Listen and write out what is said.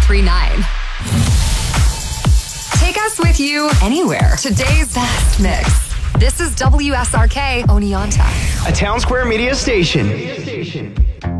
1039. Take us with you anywhere. Today's best mix. This is WSRK Oneonta. A Town Square Media station.